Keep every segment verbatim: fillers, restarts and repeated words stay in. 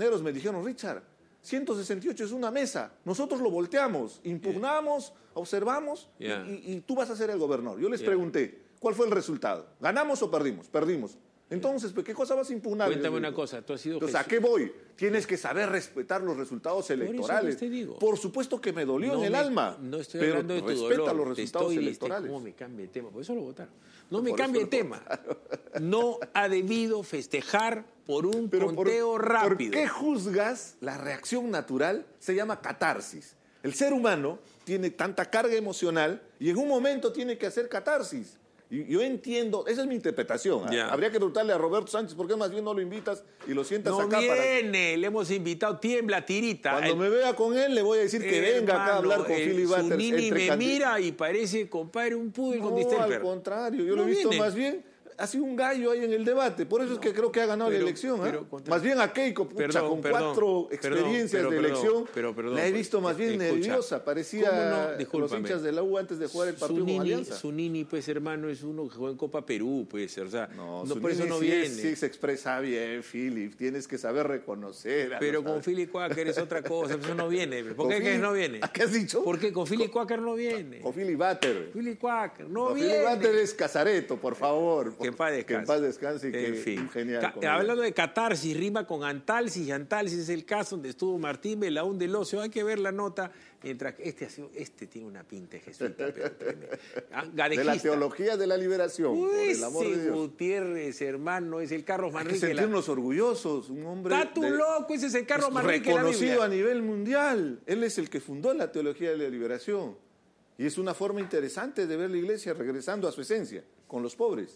comuneros me dijeron, Richard, ciento sesenta y ocho es una mesa, nosotros lo volteamos, impugnamos, yeah. observamos yeah. y, y tú vas a ser el gobernador. Yo les yeah. pregunté, ¿cuál fue el resultado? ¿Ganamos o perdimos? Perdimos. Entonces, ¿qué cosa vas a impugnar? Cuéntame una cosa, tú has sido... Entonces, ¿a qué voy? Tienes que saber respetar los resultados electorales. Por, te digo. Por supuesto que me dolió no en el me, alma, no estoy pero hablando de tu respeta dolor, los resultados estoy, electorales. ¿Cómo me cambia de tema? Por eso lo votaron. No por me cambie de tema. No ha debido festejar por un pero conteo por, rápido. ¿Por qué juzgas la reacción natural? Se llama catarsis. El ser humano tiene tanta carga emocional y en un momento tiene que hacer catarsis. Y yo entiendo, esa es mi interpretación. ¿eh? Habría que preguntarle a Roberto Sánchez por qué más bien no lo invitas y lo sientas no acá. No viene, para... le hemos invitado, tiembla, tirita. Cuando el... me vea con él le voy a decir que eh, venga hermano, acá a hablar con Philly Butters. Zunini me candid... mira y parece, compadre, un pudel no, con distemper. al contrario, yo no lo he visto viene. más bien... Ha sido un gallo ahí en el debate, por eso no, es que creo que ha ganado pero, la elección. ¿eh? Contra... Más bien a Keiko, pucha, perdón, con perdón, cuatro experiencias perdón, pero, de elección, pero, perdón, la he visto más bien escucha, nerviosa, parecía no? los hinchas de la U antes de jugar el partido Zunini, con Alianza. Zunini, pues hermano, es uno que juega en Copa Perú, pues, o sea, no, no por eso no sí viene. Es, sí se expresa bien, Philip, tienes que saber reconocer. Pero con Philly Quaker es otra cosa, eso no viene. ¿Por qué Philly, no viene? ¿A qué has dicho? ¿Por qué con Philly Quaker no viene? Con Philly Butter. Philly Quaker, no con viene. Philly Butter es Casareto, por favor. Que en paz descanse. Que en paz descanse y que en fin. Genial. Ca hablando de catarsis, rima con antalsis, y antalsis es el caso donde estuvo Martín Belaún del Ocio. Hay que ver la nota, mientras que este, ha sido, este tiene una pinta de jesuita. Pero, de la teología de la liberación, Uy, por el amor de Dios. Gutiérrez, hermano, es el Carlos Manrique. Hay que sentirnos la... orgullosos, un hombre... ¡Está tu loco! Ese es el Carlos es Manrique. Reconocido a nivel mundial. Él es el que fundó la teología de la liberación. Y es una forma interesante de ver la iglesia regresando a su esencia, con los pobres.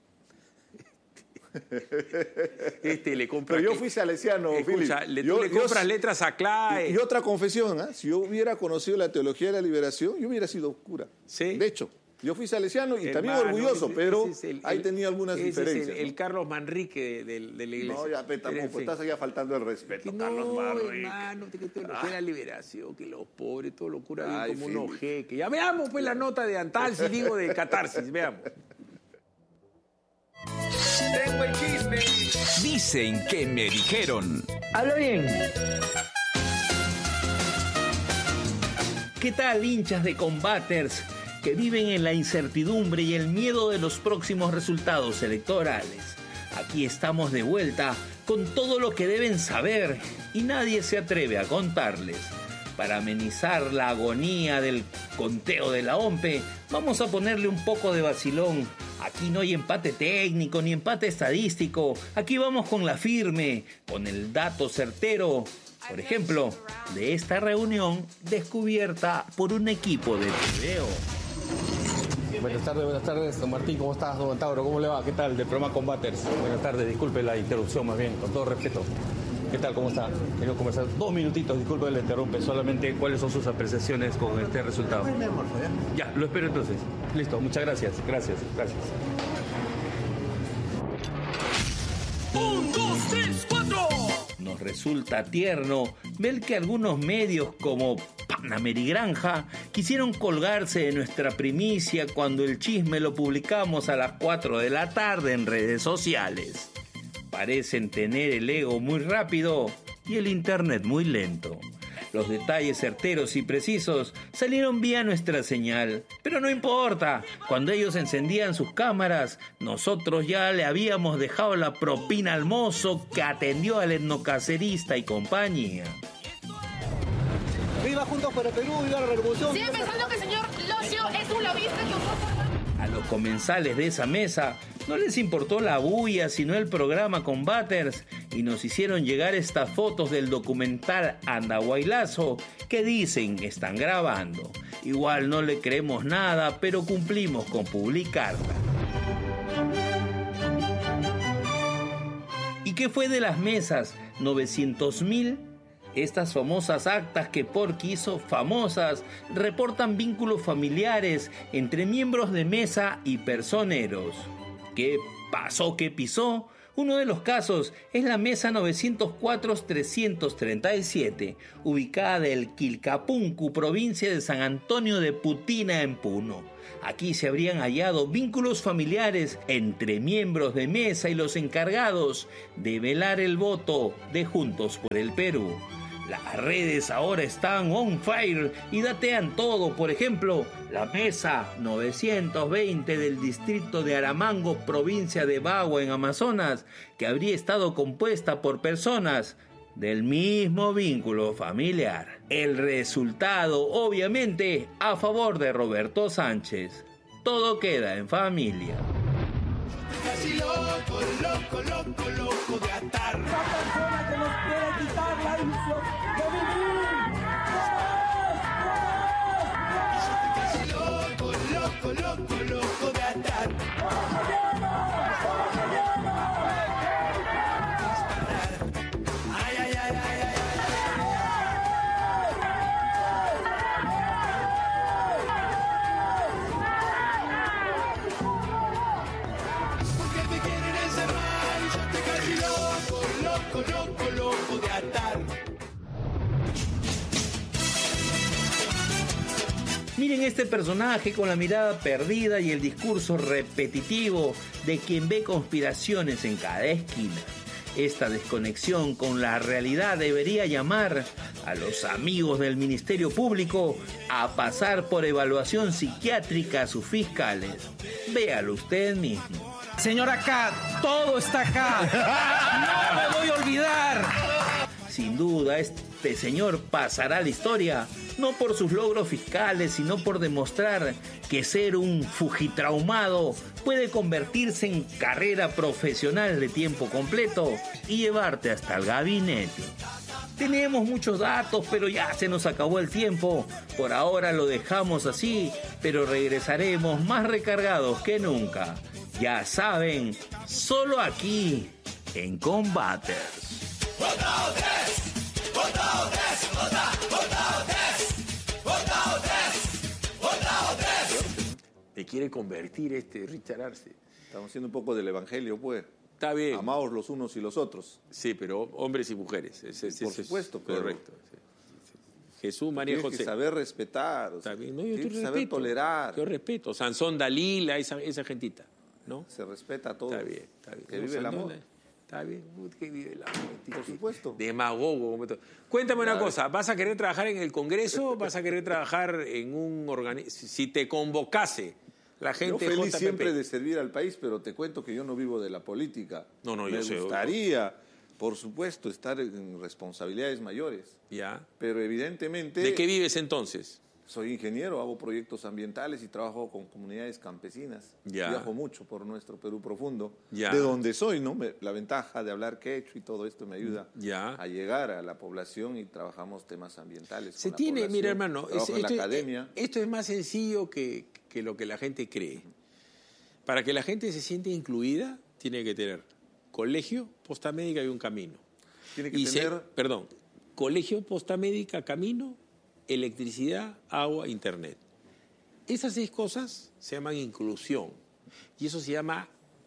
Este le compra. Pero yo fui salesiano, Escucha, le, yo, le compras yo, letras a Clay. Y, y otra confesión, ¿eh? Si yo hubiera conocido la teología de la liberación, yo hubiera sido cura. ¿Sí? De hecho, yo fui salesiano y hermano, también orgulloso, ese, pero ese es el, ahí el, tenía algunas ese diferencias. Es el, ¿no? el Carlos Manrique de, de, de la iglesia. No, ya, pe, tampoco, en fin. Estás allá faltando el respeto, que Carlos no, Manrique. hermano, que teología ah. de la liberación, que los pobres, todo lo cura bien Ay, como sí. unos jeques. Ya veamos pues la nota de Antalsis, digo de catarsis, veamos. Tengo el chisme. Dicen que me dijeron. Hablo bien. ¿Qué tal, hinchas de Combaters que viven en la incertidumbre y el miedo de los próximos resultados electorales? Aquí estamos de vuelta con todo lo que deben saber y nadie se atreve a contarles. Para amenizar la agonía del conteo de la OMPE, vamos a ponerle un poco de vacilón. Aquí no hay empate técnico ni empate estadístico. Aquí vamos con la firme, con el dato certero. Por ejemplo, de esta reunión descubierta por un equipo de T V O. Buenas tardes, buenas tardes, don Martín, ¿cómo estás, don Tauro? ¿Cómo le va? ¿Qué tal? Del programa Combaters. Buenas tardes, disculpe la interrupción más bien, con todo respeto. ¿Qué tal? ¿Cómo está? Quiero conversar dos minutitos, disculpe, le interrumpe, solamente cuáles son sus apreciaciones con este resultado. Ya, lo espero entonces. Listo, muchas gracias, gracias, gracias. Un, dos, tres, cuatro. Nos resulta tierno ver que algunos medios como Panamericana quisieron colgarse de nuestra primicia cuando el chisme lo publicamos a las cuatro de la tarde en redes sociales. Parecen tener el ego muy rápido y el internet muy lento. Los detalles certeros y precisos salieron vía nuestra señal, pero no importa, cuando ellos encendían sus cámaras, nosotros ya le habíamos dejado la propina al mozo que atendió al etnocacerista y compañía. Viva Juntos por el Perú, viva la revolución. Sigue pensando que el señor Locio es un lobista que ocupa... A los comensales de esa mesa no les importó la bulla, sino el programa Combaters, y nos hicieron llegar estas fotos del documental Andahuaylazo que dicen están grabando. Igual no le creemos nada, pero cumplimos con publicarla. ¿Y qué fue de las mesas? ¿novecientos mil? Estas famosas actas que Porky hizo famosas reportan vínculos familiares entre miembros de mesa y personeros. ¿Qué pasó? ¿Qué pisó? Uno de los casos es la mesa novecientos cuatro guion trescientos treinta y siete, ubicada en Quilcapuncu, provincia de San Antonio de Putina, en Puno. Aquí se habrían hallado vínculos familiares entre miembros de mesa y los encargados de velar el voto de Juntos por el Perú. Las redes ahora están on fire y datean todo. Por ejemplo, la mesa novecientos veinte del distrito de Aramango, provincia de Bagua, en Amazonas, que habría estado compuesta por personas del mismo vínculo familiar. El resultado, obviamente, a favor de Roberto Sánchez. Todo queda en familia. Casi loco, loco, loco, loco de atar. La persona que nos quiere quitar la ilusión de vivir. Casi loco, loco, loco, loco de atar. Disparar. Ay, ay, ay, ay, ay. Porque te quieren encerrar y yo te casi loco, loco, loco, loco de atar. Miren este personaje con la mirada perdida y el discurso repetitivo de quien ve conspiraciones en cada esquina. Esta desconexión con la realidad debería llamar a los amigos del Ministerio Público a pasar por evaluación psiquiátrica a sus fiscales. Véalo usted mismo. Señor, acá, todo está acá. No me voy a olvidar. Sin duda, este señor pasará a la historia, no por sus logros fiscales, sino por demostrar que ser un fujitraumado puede convertirse en carrera profesional de tiempo completo y llevarte hasta el gabinete. Tenemos muchos datos, pero ya se nos acabó el tiempo. Por ahora lo dejamos así, pero regresaremos más recargados que nunca. Ya saben, solo aquí, en Combaters. Me quiere convertir este Richard Arce. Estamos haciendo un poco del evangelio, pues. Está bien. Amaos los unos y los otros. Sí, pero hombres y mujeres. Ese, ese, Por supuesto, es pero correcto. Sí, sí, sí. Jesús, María Tienes José. que saber respetar. O sea, Está bien. No, yo tienes te que saber respeto. tolerar. Yo respeto. Sansón, Dalila, esa, esa gentita, ¿no? Se respeta a todos. Está bien, está bien. Que No, vive el Sansón, amor. Está bien, que vive el amor. Por supuesto. Demagogo. como todo. Cuéntame una Claro. cosa, ¿vas a querer trabajar en el Congreso? ¿Vas a querer trabajar en un organismo? Si te convocase la gente Yo feliz J P P. siempre de servir al país, pero te cuento que yo no vivo de la política. No, no, Me yo sé. gustaría, por supuesto, estar en responsabilidades mayores. Ya. Pero evidentemente... ¿De qué vives entonces? Soy ingeniero, hago proyectos ambientales y trabajo con comunidades campesinas. Ya. Viajo mucho por nuestro Perú profundo, Ya. de donde soy, ¿no? Me- la ventaja de hablar quechua y todo esto me ayuda Ya. a llegar a la población y trabajamos temas ambientales. Se con la tiene, población. mira hermano, Trabajo es- en la esto, academia. esto es más sencillo que, que lo que la gente cree. Para que la gente se sienta incluida, tiene que tener colegio, posta médica y un camino. Tiene que Y se- tener... perdón, colegio, posta médica, camino, electricidad, agua, internet. Esas seis cosas se llaman inclusión y eso se llama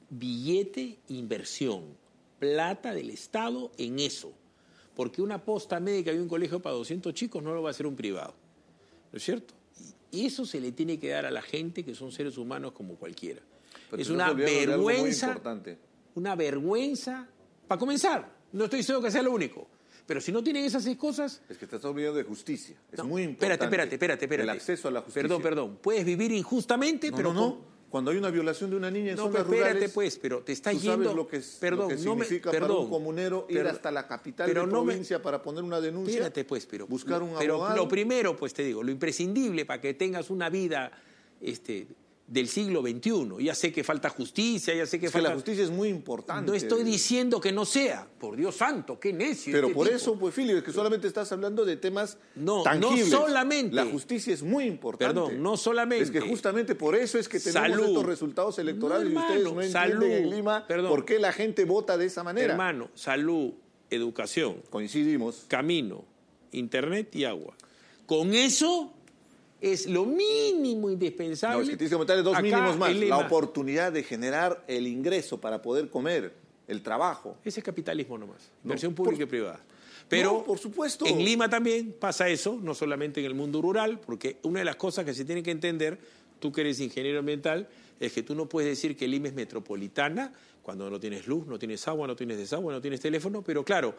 billete inversión, plata del Estado en eso. Porque una posta médica y un colegio para doscientos chicos no lo va a hacer un privado, ¿no es cierto? Y eso se le tiene que dar a la gente que son seres humanos como cualquiera. Pero Es te una estás olvidando de algo muy vergüenza, importante. una vergüenza, para comenzar, no estoy diciendo que sea lo único, pero si no tienen esas seis cosas... Es que te estás olvidando de justicia. Es No, muy importante. Espérate, espérate, espérate, espérate. El acceso a la justicia. Perdón, perdón. Puedes vivir injustamente, No, pero... no, no. con- Cuando hay una violación de una niña en No, zonas pero espérate, rurales, pues, pero te estás tú yendo... sabes lo que, es, perdón, lo que no me- significa perdón, para un comunero ir pero- hasta la capital pero de no me- provincia para poner una denuncia. Espérate, pues, pero... buscar un pero abogado. lo primero, pues te digo, lo imprescindible para que tengas una vida este, del siglo veintiuno. Ya sé que falta justicia, ya sé que Es que falta... la justicia es muy importante. No estoy diciendo que no sea. Por Dios santo, qué necio. Pero este por tipo. eso, pues, Filio, es que solamente estás hablando de temas No, tangibles. no solamente. La justicia es muy importante. Perdón, no solamente. Es que justamente por eso es que tenemos Salud. estos resultados electorales No, y ustedes no hermano, entienden salud. en Lima Perdón. por qué la gente vota de esa manera. Hermano, salud, educación, Coincidimos. camino, internet y agua. Con eso es lo mínimo indispensable. No, es que tienes que aumentarle dos Acá mínimos más. el La lema- oportunidad de generar el ingreso para poder comer. el trabajo. Ese es capitalismo nomás, inversión No, pública por- y privada. Pero No, por supuesto. en Lima también pasa eso, no solamente en el mundo rural, porque una de las cosas que se tiene que entender, tú que eres ingeniero ambiental, es que tú no puedes decir que Lima es metropolitana cuando no tienes luz, no tienes agua, no tienes desagüe, no tienes teléfono, pero claro.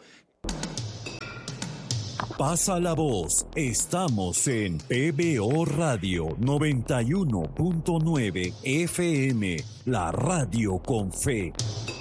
Pasa la voz. Estamos en P B O Radio noventa y uno punto nueve F M, la radio con fe.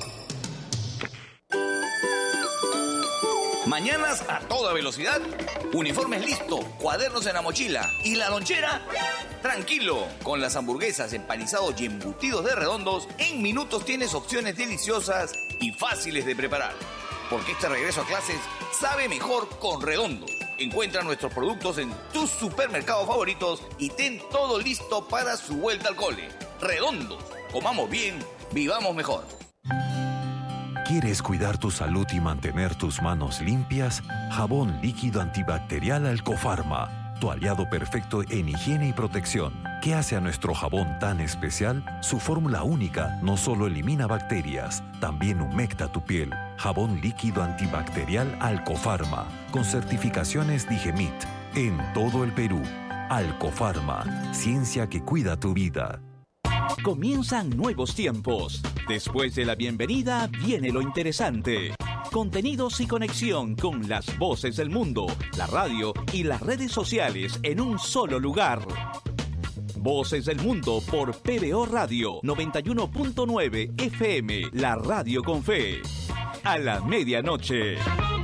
Mañanas a toda velocidad, uniformes listo, cuadernos en la mochila y la lonchera. Tranquilo, con las hamburguesas, empanizados y embutidos de Redondos, en minutos tienes opciones deliciosas y fáciles de preparar. Porque este regreso a clases sabe mejor con Redondos. Encuentra nuestros productos en tus supermercados favoritos y ten todo listo para su vuelta al cole. Redondos, comamos bien, vivamos mejor. ¿Quieres cuidar tu salud y mantener tus manos limpias? Jabón líquido antibacterial Alcofarma, tu aliado perfecto en higiene y protección. ¿Qué hace a nuestro jabón tan especial? Su fórmula única no solo elimina bacterias, también humecta tu piel. Jabón líquido antibacterial Alcofarma, con certificaciones Digemit, en todo el Perú. Alcofarma, ciencia que cuida tu vida. Comienzan nuevos tiempos. Después de la bienvenida viene lo interesante. Contenidos y conexión con las voces del mundo, la radio y las redes sociales en un solo lugar. Voces del Mundo por P B O Radio noventa y uno punto nueve F M, la radio con fe. A la medianoche.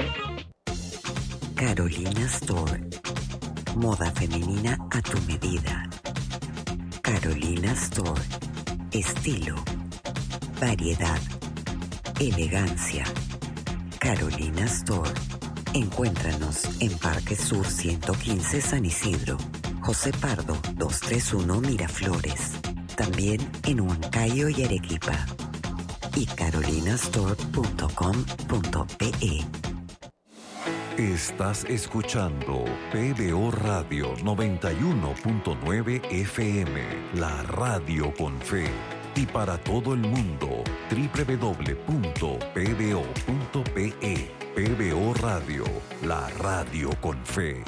Carolina Store. Moda femenina a tu medida. Carolina Store. Estilo, variedad, elegancia. Carolina Store. Encuéntranos en Parque Sur ciento quince San Isidro, José Pardo doscientos treinta y uno Miraflores. También en Huancayo y Arequipa. Y carolinastore punto com punto pe. Estás escuchando P B O Radio noventa y uno punto nueve F M, la radio con fe. Y para todo el mundo, doble u doble u doble u punto p b o punto p e. P B O Radio, la radio con fe.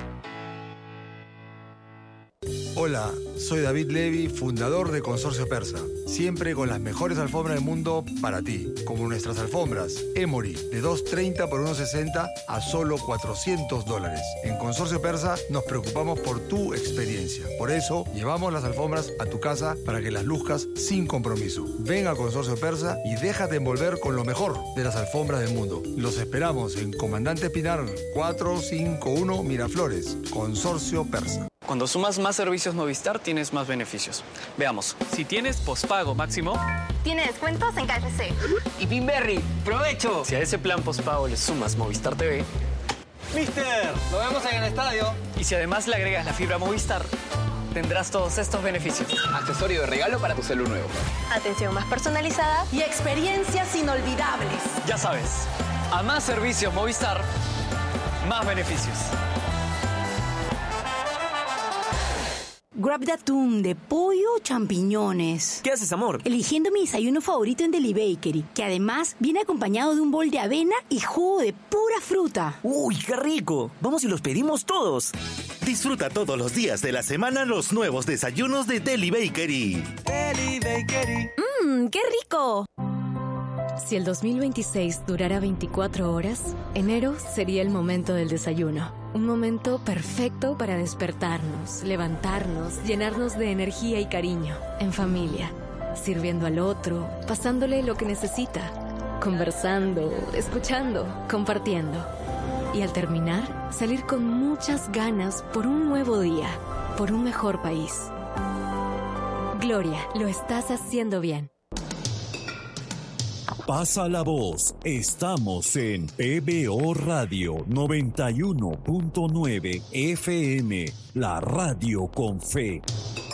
Hola, soy David Levy, fundador de Consorcio Persa. Siempre con las mejores alfombras del mundo para ti, como nuestras alfombras Emory, de dos treinta por uno sesenta a solo cuatrocientos dólares. En Consorcio Persa nos preocupamos por tu experiencia. Por eso, llevamos las alfombras a tu casa para que las luzcas sin compromiso. Ven a Consorcio Persa y déjate envolver con lo mejor de las alfombras del mundo. Los esperamos en Comandante Pinar cuatrocientos cincuenta y uno Miraflores. Consorcio Persa. Cuando sumas más servicios Movistar, tienes más beneficios. Veamos. Si tienes pospago máximo, Tiene descuentos en K F C. y Pinberry, ¡provecho! Si a ese plan pospago le sumas Movistar T V, Mister, lo vemos en el estadio. y si además le agregas la fibra Movistar, tendrás todos estos beneficios. Accesorio de regalo para tu celu nuevo. Atención más personalizada y experiencias inolvidables. Ya sabes, a más servicios Movistar, más beneficios. Grab de atún, de pollo o champiñones. ¿Qué haces, amor? Eligiendo mi desayuno favorito en Deli Bakery, que además viene acompañado de un bol de avena y jugo de pura fruta. ¡Uy, qué rico! Vamos y los pedimos todos. Disfruta todos los días de la semana los nuevos desayunos de Deli Bakery. Deli Bakery. ¡Mmm, qué rico! Si el dos mil veintiséis durara veinticuatro horas, enero sería el momento del desayuno. Un momento perfecto para despertarnos, levantarnos, llenarnos de energía y cariño. En familia, sirviendo al otro, pasándole lo que necesita, conversando, escuchando, compartiendo. Y al terminar, salir con muchas ganas por un nuevo día, por un mejor país. Gloria, lo estás haciendo bien. Pasa la voz. Estamos en P B O Radio noventa y uno punto nueve F M, la radio con fe.